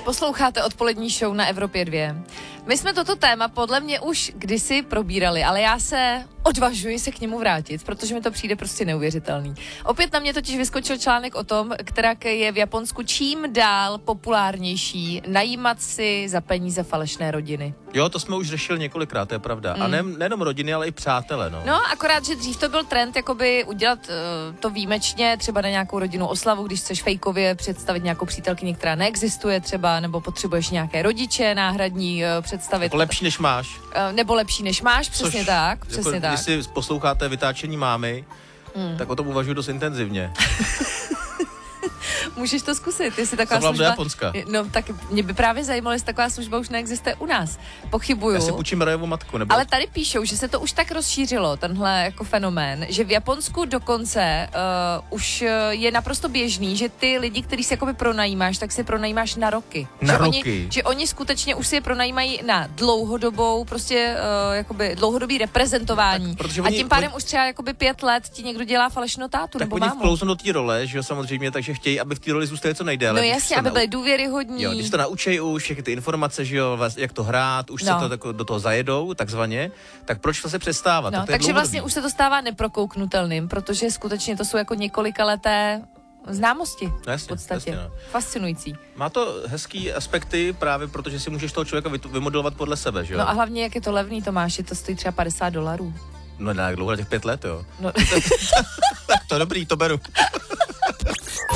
Posloucháte odpolední show na Evropě 2. My jsme toto téma podle mě už kdysi probírali, ale já se odvažuji se k němu vrátit, protože mi to přijde prostě neuvěřitelný. Opět na mě totiž vyskočil článek o tom, která je v Japonsku čím dál populárnější najímat si za peníze falešné rodiny. Jo, to jsme už řešili několikrát, to je pravda. A nejenom rodiny, ale i přátele, no. No, akorát, že dřív to byl trend, jakoby udělat to výjimečně, třeba na nějakou rodinnou oslavu, když chceš fejkově představit nějakou přítelkyni, která neexistuje třeba, nebo potřebuješ nějaké rodiče náhradní představit. Jako lepší, než máš. Nebo lepší, než máš, přesně Což, tak, přesně tak. Když si posloucháte vytáčení mámy, tak o tom uvažuji dost intenzivně. Můžeš to zkusit, jestli taková služba... služba... do Japonska. No, tak mě by právě zajímalo, jestli taková služba už neexistuje u nás. Pochybuju. Já si půjčím Rajovu matku, nebo... Ale tady píšou, že se to už tak rozšířilo, tenhle jako fenomén, že v Japonsku dokonce už je naprosto běžný, že ty lidi, který si jakoby pronajímáš, tak si pronajímáš na roky. Na roky. Že oni skutečně už si je pronajímají na dlouhodobou, prostě jakoby dlouhodobý reprezentování. Tak, a tím pádem už třeba jakoby 5 let ti někdo dělá falešnou tátu nebo mámu. Tak oni vklouznou do té role, že jo, samozřejmě, takže chtějí, aby v té roli zůstali co nejdéle. No jasně, aby byli důvěryhodní. Jo, když to naučí už všechny ty informace, že jo, jak to hrát, už se to tako, do toho zajedou, takzvaně, tak proč se přestávat? No, takže vlastně už se to stává neprokouknutelným, protože skutečně to jsou jako několikaleté známosti. No, jasně, v podstatě. Jasně, no. Fascinující. Má to hezký aspekty právě, protože si můžeš toho člověka vymodelovat podle sebe, že jo? No a hlavně, jak je to levný, Tomáši, to stojí třeba $50. No ne, dlouho, těch 5 let, jo. No. Tak to dobrý, to beru.